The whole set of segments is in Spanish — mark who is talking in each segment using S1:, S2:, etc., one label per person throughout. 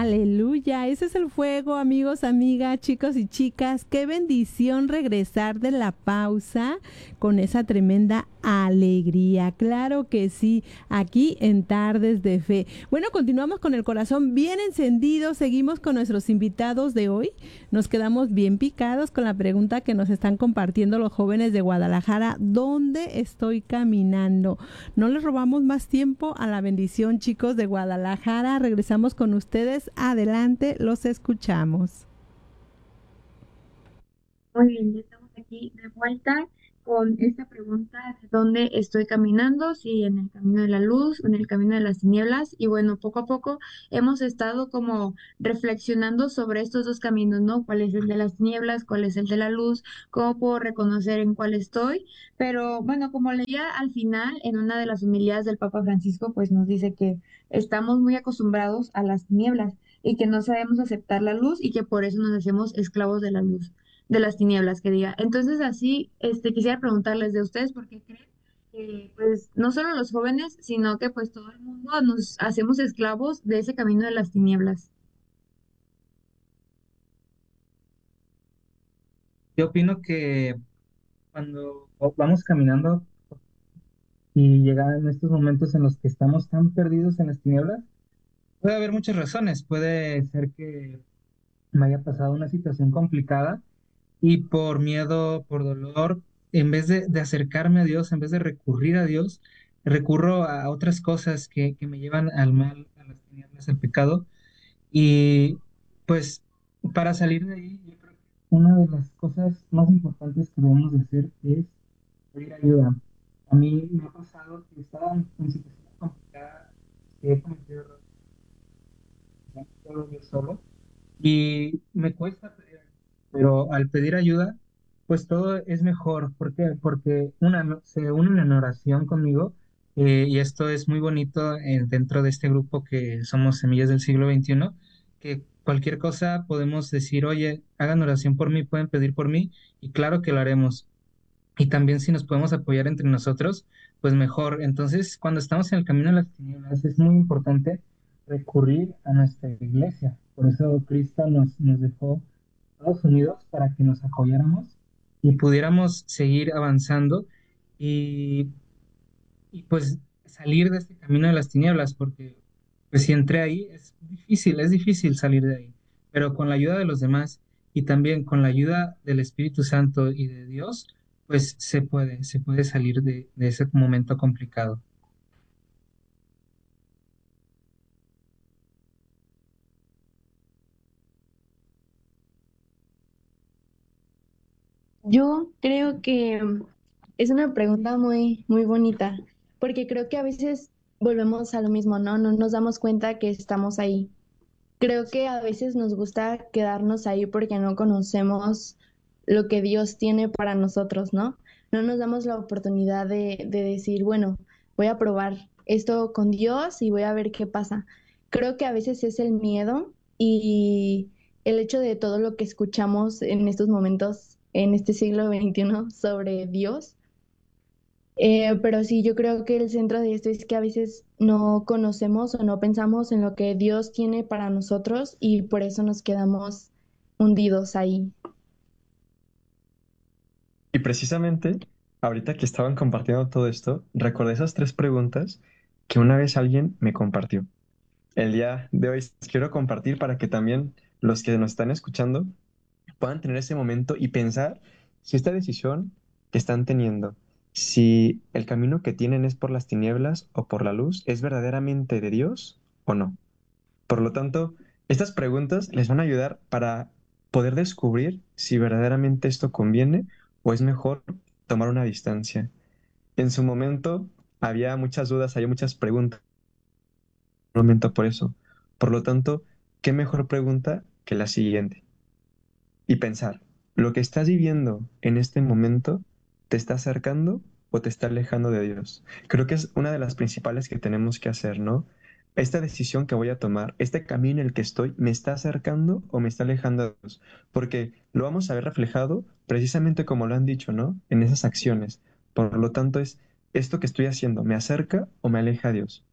S1: Aleluya, ese es el fuego, amigos, amigas, chicos y chicas. Qué bendición regresar de la pausa con esa tremenda alegría. Claro que sí, aquí en Tardes de Fe. Bueno, continuamos con el corazón bien encendido, seguimos con nuestros invitados de hoy. Nos quedamos bien picados con la pregunta que nos están compartiendo los jóvenes de Guadalajara: ¿dónde estoy caminando? No les robamos más tiempo a la bendición, chicos de Guadalajara. Regresamos con ustedes. Adelante, los escuchamos.
S2: Muy bien, ya estamos aquí de vuelta con esta pregunta de dónde estoy caminando, si en el camino de la luz o en el camino de las tinieblas. Y bueno, poco a poco hemos estado como reflexionando sobre estos dos caminos, ¿no? ¿Cuál es el de las tinieblas? ¿Cuál es el de la luz? ¿Cómo puedo reconocer en cuál estoy? Pero bueno, como leía al final en una de las homilías del Papa Francisco, pues nos dice que estamos muy acostumbrados a las tinieblas y que no sabemos aceptar la luz y que por eso nos hacemos esclavos de la luz, de las tinieblas, que diga. Entonces, así, quisiera preguntarles de ustedes por qué creen que, pues, no solo los jóvenes, sino que, pues, todo el mundo nos hacemos esclavos de ese camino de las tinieblas.
S3: Yo opino que cuando vamos caminando y llegan estos momentos en los que estamos tan perdidos en las tinieblas, puede haber muchas razones. Puede ser que me haya pasado una situación complicada y por miedo, por dolor, en vez de acercarme a Dios, en vez de recurrir a Dios, recurro a otras cosas que me llevan al mal, a las tinieblas, al pecado. Y pues para salir de ahí, yo creo que una de las cosas más importantes que debemos de hacer es pedir ayuda. A mí me ha pasado que estaba en situaciones complicadas, que he cometido errores, todo yo solo, y me cuesta pedir ayuda, pero al pedir ayuda, pues todo es mejor. ¿Por qué? Porque se unen en oración conmigo, y esto es muy bonito dentro de este grupo que somos Semillas del Siglo XXI, que cualquier cosa podemos decir: oye, hagan oración por mí, pueden pedir por mí, y claro que lo haremos. Y también si nos podemos apoyar entre nosotros, pues mejor. Entonces, cuando estamos en el camino de las tinieblas, es muy importante recurrir a nuestra iglesia. Por eso Cristo nos dejó Estados Unidos para que nos apoyáramos y pudiéramos seguir avanzando y, y pues salir de este camino de las tinieblas, porque pues si entré ahí es difícil salir de ahí, pero con la ayuda de los demás y también con la ayuda del Espíritu Santo y de Dios, pues se puede salir de ese momento complicado.
S4: Yo creo que es una pregunta muy, muy bonita, porque creo que a veces volvemos a lo mismo, ¿no? No nos damos cuenta que estamos ahí. Creo que a veces nos gusta quedarnos ahí porque no conocemos lo que Dios tiene para nosotros, ¿no? No nos damos la oportunidad de decir, bueno, voy a probar esto con Dios y voy a ver qué pasa. Creo que a veces es el miedo y el hecho de todo lo que escuchamos en estos momentos, en este siglo XXI, sobre Dios. Pero sí, yo creo que el centro de esto es que a veces no conocemos o no pensamos en lo que Dios tiene para nosotros y por eso nos quedamos hundidos ahí.
S5: Y precisamente, ahorita que estaban compartiendo todo esto, recordé esas tres preguntas que una vez alguien me compartió. El día de hoy quiero compartir para que también los que nos están escuchando puedan tener ese momento y pensar si esta decisión que están teniendo, si el camino que tienen es por las tinieblas o por la luz, es verdaderamente de Dios o no. Por lo tanto, estas preguntas les van a ayudar para poder descubrir si verdaderamente esto conviene o es mejor tomar una distancia. En su momento había muchas dudas, había muchas preguntas, momento por eso. Por lo tanto, ¿qué mejor pregunta que la siguiente? Y pensar, ¿lo que estás viviendo en este momento te está acercando o te está alejando de Dios? Creo que es una de las principales que tenemos que hacer, ¿no? Esta decisión que voy a tomar, este camino en el que estoy, ¿me está acercando o me está alejando de Dios? Porque lo vamos a ver reflejado precisamente como lo han dicho, ¿no? En esas acciones. Por lo tanto, es esto que estoy haciendo, ¿me acerca o me aleja a Dios?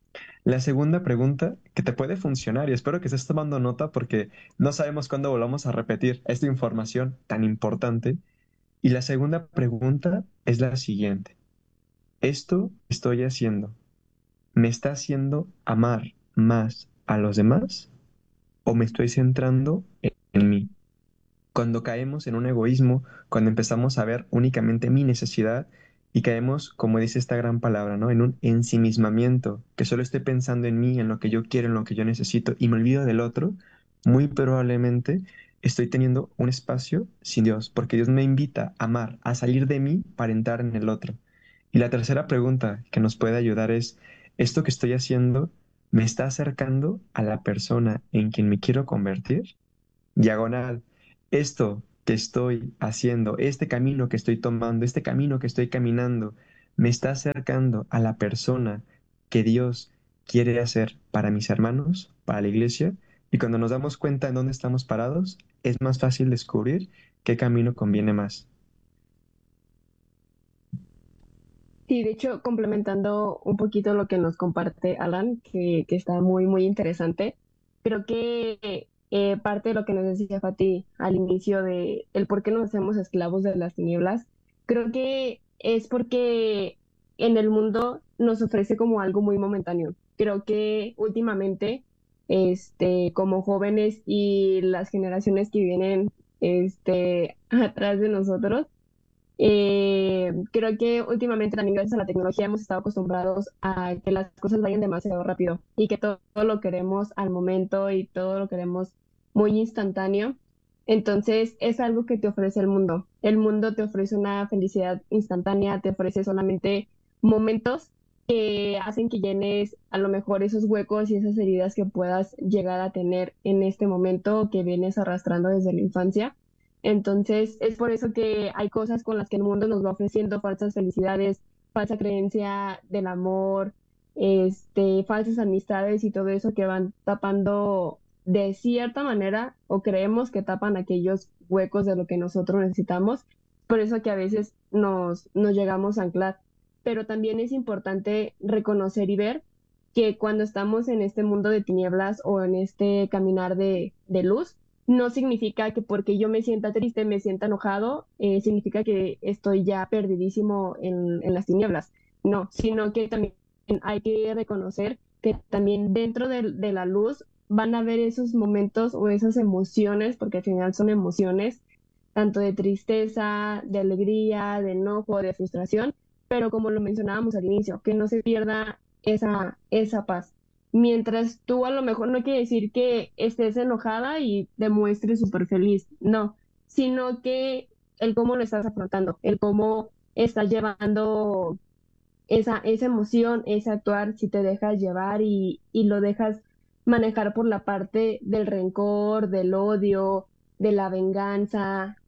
S5: La segunda pregunta que te puede funcionar, y espero que estés tomando nota porque no sabemos cuándo volvamos a repetir esta información tan importante. Y la segunda pregunta es la siguiente. ¿Esto que estoy haciendo me está haciendo amar más a los demás o me estoy centrando en mí? Cuando caemos en un egoísmo, cuando empezamos a ver únicamente mi necesidad y caemos, como dice esta gran palabra, ¿no? En un ensimismamiento, que solo estoy pensando en mí, en lo que yo quiero, en lo que yo necesito y me olvido del otro, muy probablemente estoy teniendo un espacio sin Dios, porque Dios me invita a amar, a salir de mí para entrar en el otro. Y la tercera pregunta que nos puede ayudar es, ¿esto que estoy haciendo me está acercando a la persona en quien me quiero convertir? Diagonal, esto que estoy haciendo, este camino que estoy tomando, este camino que estoy caminando, me está acercando a la persona que Dios quiere hacer para mis hermanos, para la iglesia. Y cuando nos damos cuenta en dónde estamos parados, es más fácil descubrir qué camino conviene más.
S4: Sí, de hecho, complementando un poquito lo que nos comparte Alan, que está muy, muy interesante, creo que parte de lo que nos decía Fati al inicio de el por qué nos hacemos esclavos de las tinieblas, creo que es porque en el mundo nos ofrece como algo muy momentáneo. Creo que últimamente, como jóvenes y las generaciones que vienen, atrás de nosotros, creo que últimamente también gracias a la tecnología hemos estado acostumbrados a que las cosas vayan demasiado rápido y que todo lo queremos al momento y todo lo queremos muy instantáneo. Entonces es algo que te ofrece el mundo. El mundo te ofrece una felicidad instantánea, te ofrece solamente momentos que hacen que llenes a lo mejor esos huecos y esas heridas que puedas llegar a tener en este momento que vienes arrastrando desde la infancia. Entonces, es por eso que hay cosas con las que el mundo nos va ofreciendo falsas felicidades, falsa creencia del amor, falsas amistades y todo eso que van tapando de cierta manera o creemos que tapan aquellos huecos de lo que nosotros necesitamos. Por eso que a veces nos llegamos a anclar. Pero también es importante reconocer y ver que cuando estamos en este mundo de tinieblas o en este caminar de luz, no significa que porque yo me sienta triste, me sienta enojado, significa que estoy ya perdidísimo en las tinieblas. No, sino que también hay que reconocer que también dentro de la luz van a haber esos momentos o esas emociones, porque al final son emociones, tanto de tristeza, de alegría, de enojo, de frustración, pero como lo mencionábamos al inicio, que no se pierda esa paz. Mientras tú a lo mejor no quiere decir que estés enojada y demuestres súper feliz, no, sino que el cómo lo estás afrontando, el cómo estás llevando esa emoción, ese actuar, si te dejas llevar y lo dejas manejar por la parte del rencor, del odio, de la venganza,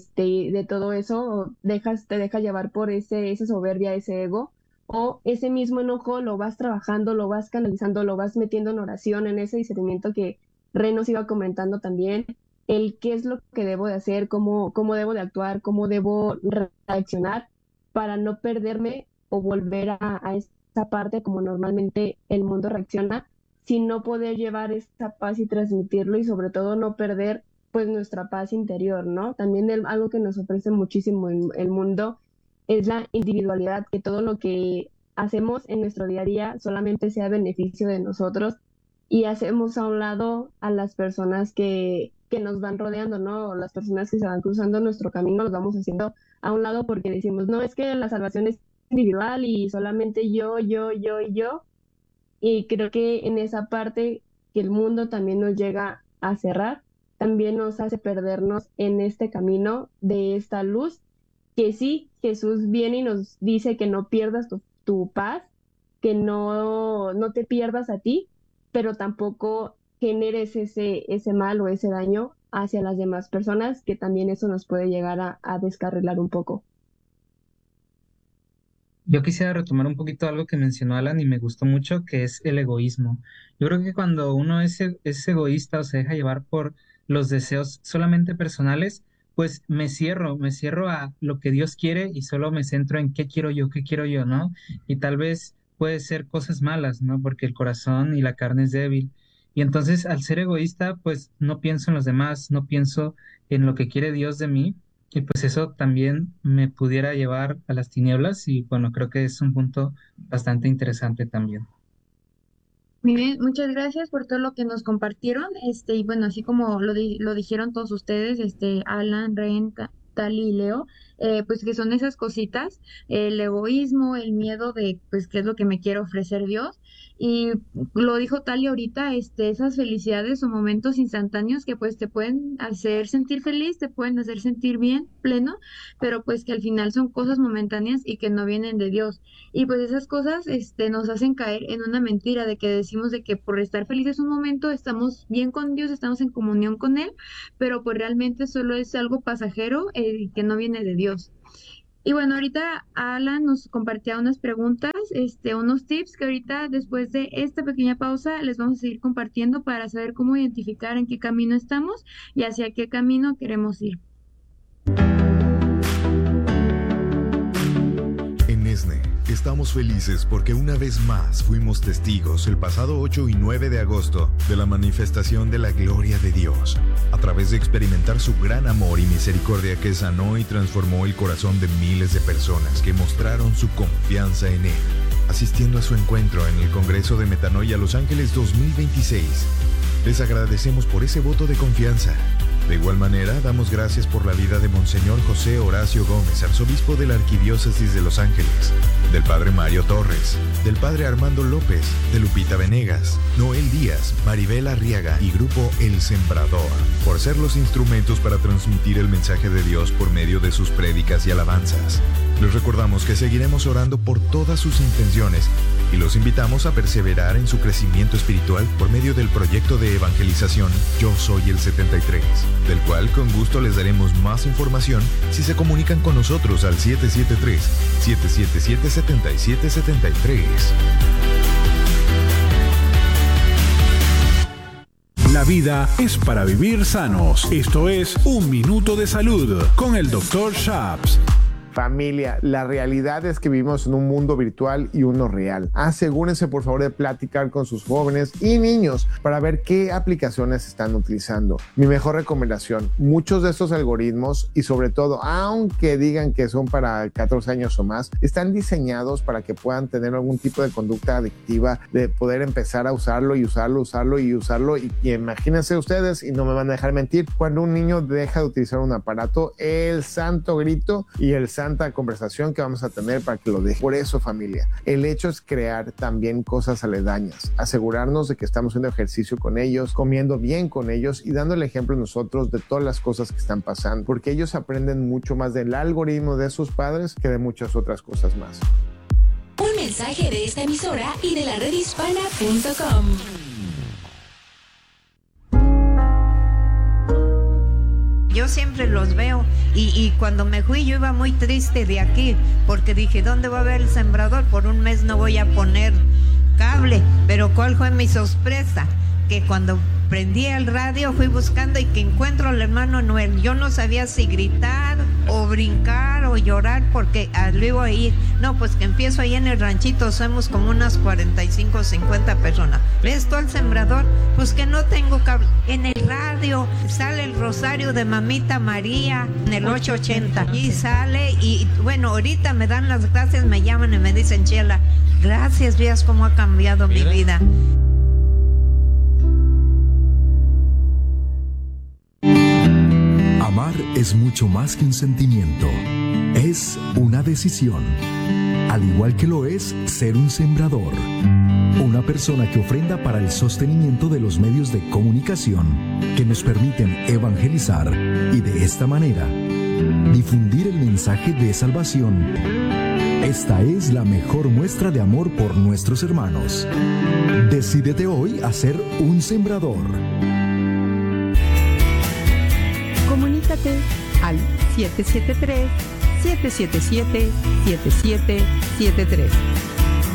S4: de todo eso, o te dejas llevar por esa soberbia, ese ego, o ese mismo enojo lo vas trabajando, lo vas canalizando, lo vas metiendo en oración, en ese discernimiento que Rey nos iba comentando también, el qué es lo que debo de hacer, cómo debo de actuar, cómo debo reaccionar para no perderme o volver a esa parte como normalmente el mundo reacciona, sino poder llevar esa paz y transmitirlo y sobre todo no perder pues nuestra paz interior, ¿no? También algo que nos ofrece muchísimo el mundo es la individualidad, que todo lo que hacemos en nuestro día a día solamente sea beneficio de nosotros y hacemos a un lado a las personas que nos van rodeando, ¿no? Las personas que se van cruzando nuestro camino los vamos haciendo a un lado porque decimos, no, es que la salvación es individual y solamente yo y yo. Y creo que en esa parte que el mundo también nos llega a cerrar, también nos hace perdernos en este camino de esta luz, que sí, Jesús viene y nos dice que no pierdas tu paz, que no te pierdas a ti, pero tampoco generes ese mal o ese daño hacia las demás personas, que también eso nos puede llegar a descarrilar un poco.
S3: Yo quisiera retomar un poquito algo que mencionó Alan y me gustó mucho, que es el egoísmo. Yo creo que cuando uno es egoísta o se deja llevar por los deseos solamente personales, pues me cierro a lo que Dios quiere y solo me centro en qué quiero yo, ¿no? Y tal vez puede ser cosas malas, ¿no? Porque el corazón y la carne es débil. Y entonces, al ser egoísta, pues no pienso en los demás, no pienso en lo que quiere Dios de mí. Y pues eso también me pudiera llevar a las tinieblas y bueno, creo que es un punto bastante interesante también.
S2: Muy bien, muchas gracias por todo lo que nos compartieron. Y bueno, así como lo dijeron todos ustedes, Alan, Ren, Tali y Leo, pues que son esas cositas, el egoísmo, el miedo de, pues, qué es lo que me quiere ofrecer Dios. Y lo dijo Tali ahorita, esas felicidades o momentos instantáneos que pues te pueden hacer sentir feliz, te pueden hacer sentir bien, pleno, pero pues que al final son cosas momentáneas y que no vienen de Dios. Y pues esas cosas, nos hacen caer en una mentira de que decimos de que por estar felices un momento estamos bien con Dios, estamos en comunión con Él, pero pues realmente solo es algo pasajero que no viene de Dios. Y bueno, ahorita Alan nos compartía unas preguntas, unos tips que ahorita después de esta pequeña pausa les vamos a seguir compartiendo para saber cómo identificar en qué camino estamos y hacia qué camino queremos ir.
S6: En ESNE estamos felices porque una vez más fuimos testigos el pasado 8 y 9 de agosto de la manifestación de la gloria de Dios, a través de experimentar su gran amor y misericordia que sanó y transformó el corazón de miles de personas que mostraron su confianza en Él, asistiendo a su encuentro en el Congreso de Metanoia Los Ángeles 2026. Les agradecemos por ese voto de confianza. De igual manera, damos gracias por la vida de Monseñor José Horacio Gómez, arzobispo de la Arquidiócesis de Los Ángeles, del Padre Mario Torres, del Padre Armando López, de Lupita Venegas, Noel Díaz, Maribel Arriaga y Grupo El Sembrador, por ser los instrumentos para transmitir el mensaje de Dios por medio de sus prédicas y alabanzas. Les recordamos que seguiremos orando por todas sus intenciones y los invitamos a perseverar en su crecimiento espiritual por medio del proyecto de evangelización Yo Soy el 73, del cual con gusto les daremos más información si se comunican con nosotros al 773-777-7773.
S7: La vida es para vivir sanos. Esto es Un Minuto de Salud con el Dr. Shaps.
S8: Familia, la realidad es que vivimos en un mundo virtual y uno real. Asegúrense por favor de platicar con sus jóvenes y niños para ver qué aplicaciones están utilizando. Mi mejor recomendación, muchos de estos algoritmos y sobre todo, aunque digan que son para 14 años o más, están diseñados para que puedan tener algún tipo de conducta adictiva, de poder empezar a usarlo y imagínense ustedes, y no me van a dejar mentir, cuando un niño deja de utilizar un aparato, el santo grito y el santa conversación que vamos a tener para que lo deje. Por eso, familia, el hecho es crear también cosas aledañas, asegurarnos de que estamos haciendo ejercicio con ellos, comiendo bien con ellos y dando el ejemplo nosotros de todas las cosas que están pasando, porque ellos aprenden mucho más del algoritmo de sus padres que de muchas otras cosas más.
S9: Un mensaje de esta emisora y de la redhispana.com.
S10: Yo siempre los veo y cuando me fui yo iba muy triste de aquí porque dije, ¿dónde va a haber el sembrador? Por un mes no voy a poner cable, pero ¿cuál fue mi sorpresa? Que cuando prendí el radio fui buscando y que encuentro al hermano Noel. Yo no sabía si gritar o brincar o llorar porque lo iba a ir. No, pues que empiezo ahí en el ranchito, somos como unas 45 o 50 personas. ¿Ves tú el sembrador? Pues que no tengo cable. En el radio sale el rosario de Mamita María en el 880 y sale y bueno, ahorita me dan las gracias, me llaman y me dicen, Chela, gracias, veas cómo ha cambiado mi vida.
S11: Amar es mucho más que un sentimiento, es una decisión, al igual que lo es ser un sembrador, una persona que ofrenda para el sostenimiento de los medios de comunicación que nos permiten evangelizar y de esta manera difundir el mensaje de salvación. Esta es la mejor muestra de amor por nuestros hermanos. Decídete hoy a ser un sembrador.
S12: Comunícate al 773-777-7773.